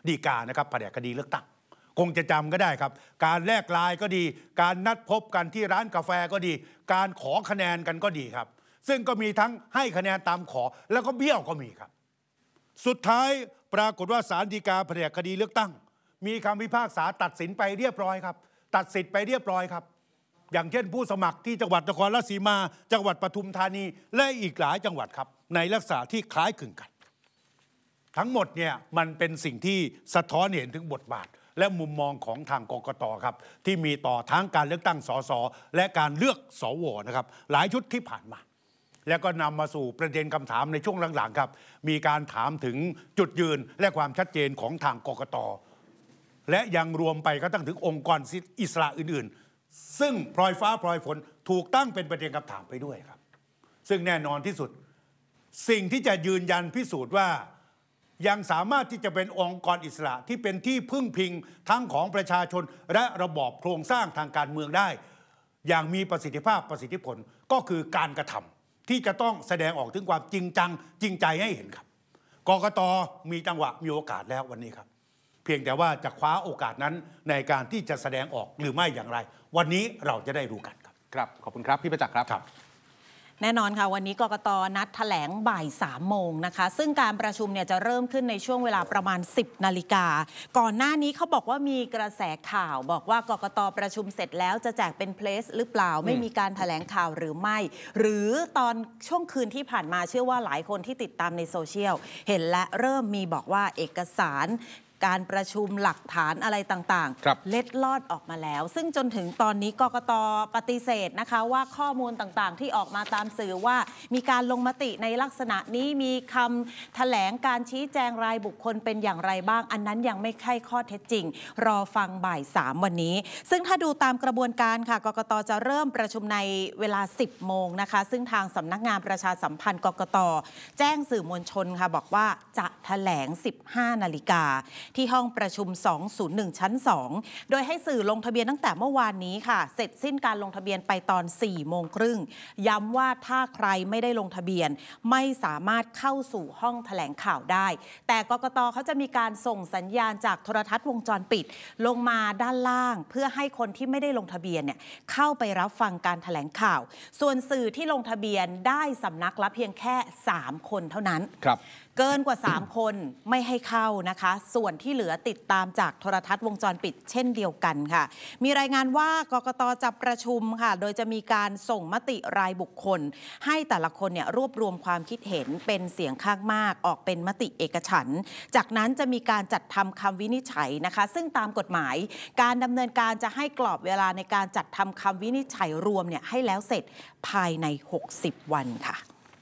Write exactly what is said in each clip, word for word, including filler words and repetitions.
ฎีกานะครับแผนกคดีเลือกตั้งคงจะจำก็ได้ครับการแลกไลน์ก็ดีการนัดพบกันที่ร้านกาแฟก็ดีการขอคะแนนกันก็ดีครับซึ่งก็มีทั้งให้คะแนนตามขอแล้วก็เบี้ยวก็มีครับสุดท้ายปรากฏว่าศาลฎีกาแผนกคดีเลือกตั้งมีคำพิพากษาตัดสินไปเรียบร้อยครับตัดสิทธิ์ไปเรียบร้อยครับอย่างเช่นผู้สมัครที่จังหวัดนครราชสีมาจังหวัดปทุมธานีและอีกหลายจังหวัดครับในลักษณะที่คล้ายคลึงกันทั้งหมดเนี่ยมันเป็นสิ่งที่สะท้อนเห็นถึงบทบาทและมุมมองของทางกกต.ครับที่มีต่อทั้งการเลือกตั้งสสและการเลือกสวนะครับหลายชุดที่ผ่านมาแล้วก็นำมาสู่ประเด็นคำถามในช่วงหลังๆครับมีการถามถึงจุดยืนและความชัดเจนของทางกกต.และยังรวมไปก็ตั้งถึงองค์กรอิสระอื่นๆซึ่งพลอยฟ้าพลอยฝนถูกตั้งเป็นประเด็นคำถามไปด้วยครับซึ่งแน่นอนที่สุดสิ่งที่จะยืนยันพิสูจน์ว่ายังสามารถที่จะเป็นองค์กรอิสระที่เป็นที่พึ่งพิงทั้งของประชาชนและระบอบโครงสร้างทางการเมืองได้อย่างมีประสิทธิภาพประสิทธิผลก็คือการกระทำที่จะต้องแสดงออกถึงความจริงจังจริงใจให้เห็นครับกกต.มีจังหวะมีโอกาสแล้ววันนี้ครับเพียงแต่ว่าจะคว้าโอกาสนั้นในการที่จะแสดงออกหรือไม่อย่างไรวันนี้เราจะได้รู้กันครับครับขอบคุณครับพี่ประจักษ์ครับครับแน่นอนค่ะวันนี้กกต.นัดแถลงบ่ายสามโมงนะคะซึ่งการประชุมเนี่ยจะเริ่มขึ้นในช่วงเวลาประมาณสิบนาฬิกาก่อนหน้านี้เขาบอกว่ามีกระแสข่าวบอกว่ากกต.ประชุมเสร็จแล้วจะแจกเป็นเพลสหรือเปล่าไม่มีการแถลงข่าวหรือไม่หรือตอนช่วงคืนที่ผ่านมาเชื่อว่าหลายคนที่ติดตามในโซเชียลเห็นและเริ่มมีบอกว่าเอกสารการประชุมหลักฐานอะไรต่างๆเล็ดลอดออกมาแล้วซึ่งจนถึงตอนนี้กกต.ปฏิเสธนะคะว่าข้อมูลต่างๆที่ออกมาตามสื่อว่ามีการลงมติในลักษณะนี้มีคำแถลงการชี้แจงรายบุคคลเป็นอย่างไรบ้างอันนั้นยังไม่ใช่ข้อเท็จจริงรอฟังบ่ายสามวันนี้ซึ่งถ้าดูตามกระบวนการค่ะกกต.จะเริ่มประชุมในเวลาสิบโมงนะคะซึ่งทางสำนักงานประชาสัมพันธ์กกต.แจ้งสื่อมวลชนค่ะบอกว่าจะแถลงสิบห้านาฬิกาที่ห้องประชุมสองศูนย์หนึ่งชั้นสองโดยให้สื่อลงทะเบียนตั้งแต่เมื่อวานนี้ค่ะเสร็จสิ้นการลงทะเบียนไปตอนสี่โมงครึ่งย้ำว่าถ้าใครไม่ได้ลงทะเบียนไม่สามารถเข้าสู่ห้องแถลงข่าวได้แต่กกต.เขาจะมีการส่งสัญญาณจากโทรทัศน์วงจรปิดลงมาด้านล่างเพื่อให้คนที่ไม่ได้ลงทะเบียนเนี่ยเข้าไปรับฟังการแถลงข่าวส่วนสื่อที่ลงทะเบียนได้สำนักละเพียงแค่สามคนเท่านั้นครับเกินกว่าสามคนไม่ให้เข้านะคะส่วนที่เหลือติดตามจากโทรทัศน์วงจรปิดเช่นเดียวกันค่ะมีรายงานว่ากกต.จะประชุมค่ะโดยจะมีการส่งมติรายบุคคลให้แต่ละคนเนี่ยรวบรวมความคิดเห็นเป็นเสียงข้างมากออกเป็นมติเอกฉันท์จากนั้นจะมีการจัดทำคำวินิจฉัยนะคะซึ่งตามกฎหมายการดำเนินการจะให้กรอบเวลาในการจัดทำคำวินิจฉัยรวมเนี่ยให้แล้วเสร็จภายในหกสิบวันค่ะ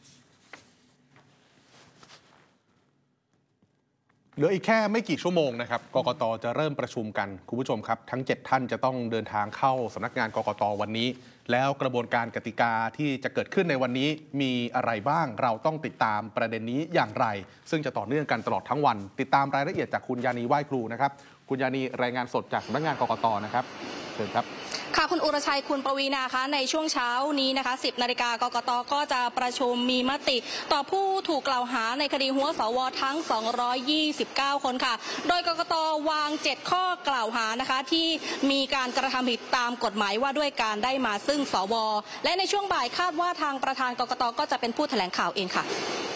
เหลืออีกแค่ไม่กี่ชั่วโมงนะครับกกต.จะเริ่มประชุมกันคุณผู้ชมครับทั้งเจ็ดท่านจะต้องเดินทางเข้าสำนักงานกกต.วันนี้แล้วกระบวนการกติกาที่จะเกิดขึ้นในวันนี้มีอะไรบ้างเราต้องติดตามประเด็นนี้อย่างไรซึ่งจะต่อเนื่องกันตลอดทั้งวันติดตามรายละเอียดจากคุณยานีไหว้ครูนะครับคุณยานีรายงานสดจากสำนักงานกกต.นะครับเชิญครับค่ะคุณอุรชัยคุณปวีณาคะในช่วงเช้านี้นะคะสิบนาฬิกากกต.ก็จะประชุมมีมติต่อผู้ถูกกล่าวหาในคดีหัวสวทั้งสองร้อยยี่สิบเก้าคนค่ะโดยกกต.วางเจ็ดข้อกล่าวหานะคะที่มีการกระทำผิดตามกฎหมายว่าด้วยการได้มาซึ่งสวและในช่วงบ่ายคาดว่าทางประธานกกต.ก็จะเป็นผู้แถลงข่าวเองค่ะ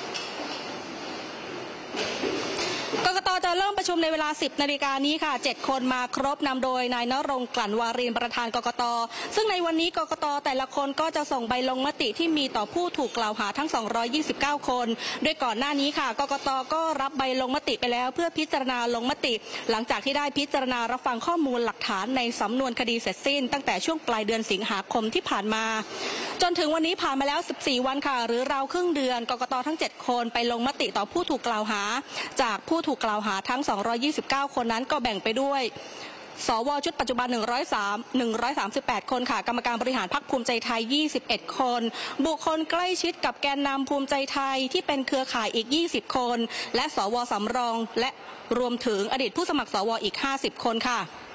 กกต.จะเริ่มประชุมในเวลาสิบนาฬิกานี้ค่ะเจ็ดคนมาครบนำโดยนายณรงค์ กลั่นวารินประธานกกต.ซึ่งในวันนี้กกต.แต่ละคนก็จะส่งใบลงมติที่มีต่อผู้ถูกกล่าวหาทั้งสองร้อยยี่สิบเก้าคนโดยก่อนหน้านี้ค่ะกกต.ก็รับใบลงมติไปแล้วเพื่อพิจารณาลงมติหลังจากที่ได้พิจารณารับฟังข้อมูลหลักฐานในสำนวนคดีเสร็จสิ้นตั้งแต่ช่วงปลายเดือนสิงหาคมที่ผ่านมาจนถึงวันนี้ผ่านมาแล้วสิบสี่วันค่ะหรือราวครึ่งเดือนกกต.ทั้งเจ็ดคนไปลงมติต่อผู้ถูกกล่าวหาจากผู้ถูกกล่าวหาทั้งสองร้อยยี่สิบเก้าคนนั้นก็แบ่งไปด้วยสวชุดปัจจุบันหนึ่งร้อยสาม หนึ่งร้อยสามสิบแปดคนค่ะกรรมการบริหารพรรคภูมิใจไทยยี่สิบเอ็ดคนบุคคลใกล้ชิดกับแกนนำภูมิใจไทยที่เป็นเครือข่ายอีกยี่สิบคนและสวสำรองและรวมถึงอดีตผู้สมัครสวอีกห้าสิบคนค่ะ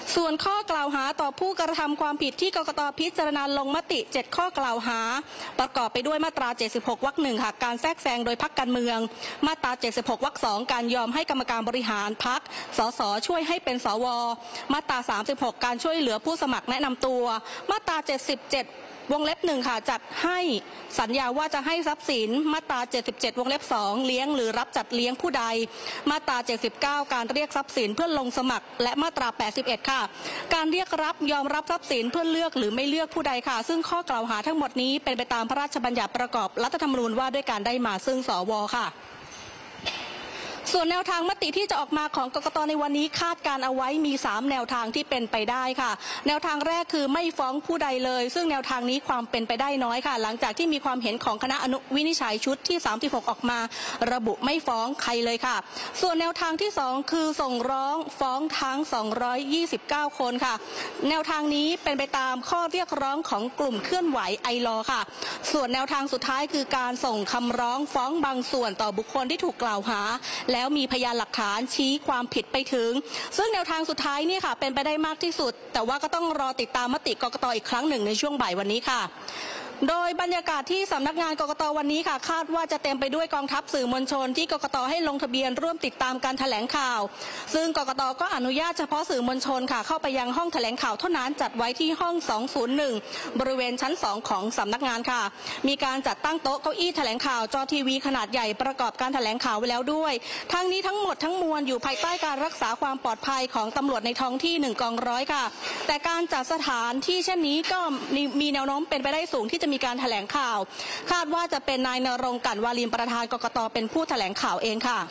ส่วนข้อกล่าวหาต่อผู้กระทำความผิดที่กกต.พิจารณาลงมติเจ็ดข้อกล่าวหาประกอบไปด้วยมาตราเจ็ดสิบหกวรรคหนึ่งค่ะการแทรกแซงโดยพรรคการเมืองมาตราเจ็ดสิบหกวรรคสองการยอมให้กรรมการบริหารพรรคสสช่วยให้เป็นสวมาตราสามสิบหกการช่วยเหลือผู้สมัครแนะนำตัวมาตราเจ็ดสิบเจ็ดวงเล็บหนึ่งค่ะจัดให้สัญญาว่าจะให้ทรัพย์สินมาตราเจ็ดสิบเจ็ดวงเล็บสองเลี้ยงหรือรับจัดเลี้ยงผู้ใดมาตราเจ็ดสิบเก้าการเรียกทรัพย์สินเพื่อลงสมัครและมาตราแปดสิบเอ็ดค่ะการเรียกรับยอมรับทรัพย์สินเพื่อเลือกหรือไม่เลือกผู้ใดค่ะซึ่งข้อกล่าวหาทั้งหมดนี้เป็นไปตามพระราชบัญญัติประกอบรัฐธรรมนูญว่าด้วยการได้มาซึ่งสวค่ะส่วนแนวทางมติที่จะออกมาของกกต.ในวันนี้คาดการเอาไว้มีสามแนวทางที่เป็นไปได้ค่ะแนวทางแรกคือไม่ฟ้องผู้ใดเลยซึ่งแนวทางนี้ความเป็นไปได้น้อยค่ะหลังจากที่มีความเห็นของคณะอนุวินิจฉัยชุดที่สามสิบหกออกมาระบุไม่ฟ้องใครเลยค่ะส่วนแนวทางที่สองคือส่งร้องฟ้องทั้งสองร้อยยี่สิบเก้าคนค่ะแนวทางนี้เป็นไปตามข้อเรียกร้องของกลุ่มเคลื่อนไหวไอลอค่ะส่วนแนวทางสุดท้ายคือการส่งคำร้องฟ้องบางส่วนต่อบุคคลที่ถูกกล่าวหาแล้วมีพยานหลักฐานชี้ความผิดไปถึงซึ่งแนวทางสุดท้ายนี่ค่ะเป็นไปได้มากที่สุดแต่ว่าก็ต้องรอติดตามมติกกต.อีกครั้งหนึ่งในช่วงบ่ายวันนี้ค่ะโดยบรรยากาศที่สำนักงานกกต.วันนี้ค่ะคาดว่าจะเต็มไปด้วยกองทัพสื่อมวลชนที่กกต.ให้ลงทะเบียนร่วมติดตามการแถลงข่าวซึ่งกกต.ก็อนุญาตเฉพาะสื่อมวลชนค่ะเข้าไปยังห้องแถลงข่าวเท่านั้นจัดไว้ที่ห้องสองศูนย์หนึ่งบริเวณชั้นสองของสำนักงานค่ะมีการจัดตั้งโต๊ะเก้าอี้แถลงข่าวจอทีวีขนาดใหญ่ประกอบการแถลงข่าวไว้แล้วด้วยทั้งนี้ทั้งหมดทั้งมวลอยู่ภายใต้การรักษาความปลอดภัยของตำรวจในท้องที่หนึ่งกองร้อยค่ะแต่การจัดสถานที่เช่นนี้ก็มีแนวโน้มเป็นไปได้สูงที่จะมีการแถลงข่าวคาดว่าจะเป็นนายณรงค์ กลั่นวารีประธานกกต.เป็นผู้แถลงข่าวเองค่ะ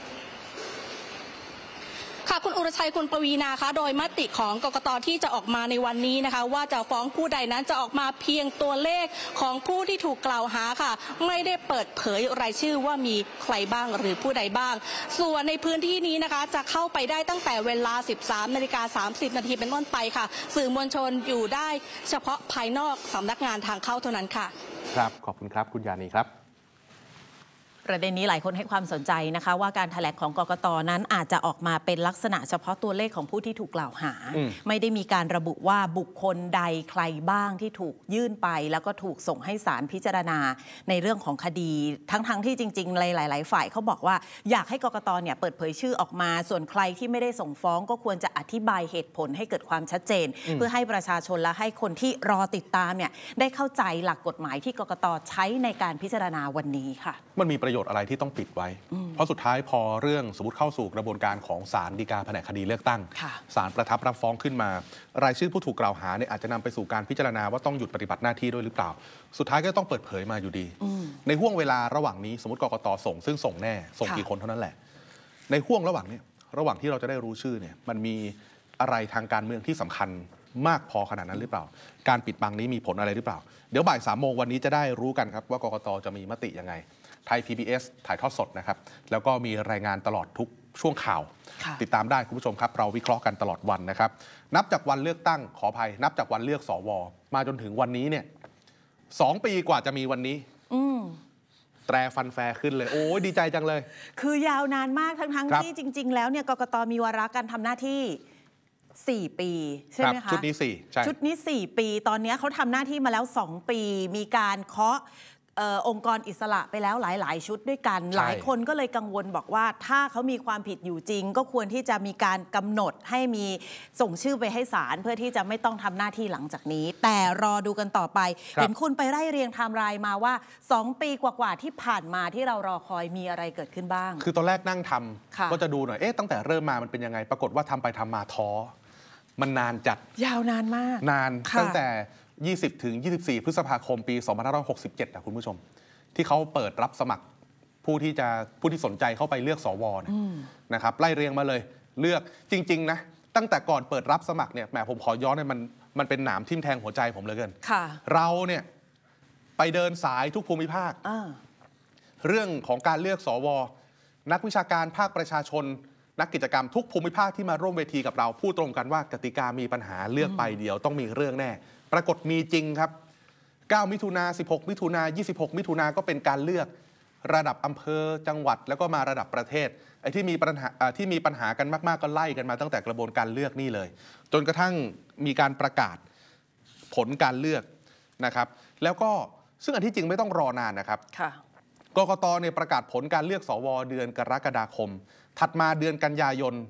ค่ะคุณอุรชัยคุณปวีณาคะโดยมติของกกต.ที่จะออกมาในวันนี้นะคะว่าจะฟ้องผู้ใดนั้นจะออกมาเพียงตัวเลขของผู้ที่ถูกกล่าวหาค่ะไม่ได้เปิดเผยรายชื่อว่ามีใครบ้างหรือผู้ใดบ้างส่วนในพื้นที่นี้นะคะจะเข้าไปได้ตั้งแต่เวลา สิบสามนาฬิกาสามสิบนาทีเป็นต้นไปค่ะสื่อมวลชนอยู่ได้เฉพาะภายนอกสำนักงานทางเข้าเท่านั้นค่ะครับขอบคุณครับคุณยานีครับประเด็นนี้หลายคนให้ความสนใจนะคะว่าการแถลงของกกต.นั้นอาจจะออกมาเป็นลักษณะเฉพาะตัวเลขของผู้ที่ถูกกล่าวหาไม่ได้มีการระบุว่าบุคคลใดใครบ้างที่ถูกยื่นไปแล้วก็ถูกส่งให้ศาลพิจารณาในเรื่องของคดีทั้งๆ ท, ที่จริงๆหลายๆฝ่ายเขาบอกว่าอยากให้กกต.เนี่ยเปิดเผยชื่อออกมาส่วนใครที่ไม่ได้ส่งฟ้องก็ควรจะอธิบายเหตุผลให้เกิดความชัดเจนเพื่อให้ประชาชนและให้คนที่รอติดตามเนี่ยได้เข้าใจหลักกฎหมายที่กกต.ใช้ในการพิจารณาวันนี้ค่ะมันมีประโยชน์อะไรที่ต้องปิดไว้เพราะสุดท้ายพอเรื่องสมมติเข้าสู่กระบวนการของศาลฎีกาแผนกคดีเลือกตั้งศาลประทับรับฟ้องขึ้นมารายชื่อผู้ถูกกล่าวหาเนี่ยอาจจะนำไปสู่การพิจารณาว่าต้องหยุดปฏิบัติหน้าที่ด้วยหรือเปล่าสุดท้ายก็ต้องเปิดเผยมาอยู่ดีในห่วงเวลาระหว่างนี้สมมติกกต.ส่งซึ่งส่งแน่ส่งกี่คนเท่านั้นแหละในห่วงระหว่างนี้ระหว่างที่เราจะได้รู้ชื่อเนี่ยมันมีอะไรทางการเมืองที่สำคัญมากพอขนาดนั้นหรือเปล่าการปิดบังนี้มีผลอะไรหรือเปล่าเดี๋ยวบ่ายสามโมงวันนี้จะได้รู้กันครับว่ากกต.จะมีมติยังไงไทย พี บี เอส ถ่ายทอดสดนะครับแล้วก็มีรายงานตลอดทุกช่วงข่าวติดตามได้คุณผู้ชมครับเราวิเคราะห์กันตลอดวันนะครับนับจากวันเลือกตั้งขออภัยนับจากวันเลือกสวมาจนถึงวันนี้เนี่ยสองปีกว่าจะมีวันนี้แตรฟันแฟขึ้นเลยโอ้ยดีใจจังเลยคือยาวนานมากทั้งๆที่จริงๆแล้วเนี่ยกกต.มีวาระการทำหน้าที่สี่ปีใช่ไหมคะชุดนี้สี่ใช่ชุดนี้สี่ปีตอนนี้เขาทำหน้าที่มาแล้วสองปีมีการเคาะองค์กรอิสระไปแล้วหลายๆชุดด้วยกันหลายคนก็เลยกังวลบอกว่าถ้าเขามีความผิดอยู่จริงก็ควรที่จะมีการกำหนดให้มีส่งชื่อไปให้ศาลเพื่อที่จะไม่ต้องทำหน้าที่หลังจากนี้แต่รอดูกันต่อไปเห็นคุณไปไล่เรียงไทม์ไลน์มาว่าสองปีกว่าๆที่ผ่านมาที่เรารอคอยมีอะไรเกิดขึ้นบ้างคือตอนแรกนั่งทำก็จะดูหน่อยเอ๊ะตั้งแต่เริ่มมามันเป็นยังไงปรากฏว่าทำไปทำมาท้อมันนานจัดยาวนานมากนานตั้งแต่ยี่สิบถึงยี่สิบสี่พฤษภาคมปีสองพันห้าร้อยหกสิบเจ็ดนะคุณผู้ชมที่เขาเปิดรับสมัครผู้ที่จะผู้ที่สนใจเข้าไปเลือกสวนะครับไล่เรียงมาเลยเลือกจริงๆนะตั้งแต่ก่อนเปิดรับสมัครเนี่ยแหมผมขอย้อนให้มันมันเป็นหนามทิ่มแทงหัวใจผมเลยเกินเราเนี่ยไปเดินสายทุกภูมิภาคเรื่องของการเลือกสวนักวิชาการภาคประชาชนนักกิจกรรมทุกภูมิภาคที่มาร่วมเวทีกับเราพูดตรงกันว่ากติกามีปัญหาเลือกไปเดียวต้องมีเรื่องแน่ปรากฏมีจริงครับเก้ามิถุนาสิบหกมิถุนายี่สิบหกมิถุนาก็เป็นการเลือกระดับอำเภอจังหวัดแล้วก็มาระดับประเทศไอ้ที่มีปัญหาที่มีปัญหากันมากๆก็ไล่กันมาตั้งแต่กระบวนการเลือกนี่เลยจนกระทั่งมีการประกาศผลการเลือกนะครับแล้วก็ซึ่งอันที่จริงไม่ต้องรอนานนะครับกกตเนี่ยประกาศผลการเลือกสวเดือนกรกฎาคมถัดมาเดือนกันยายน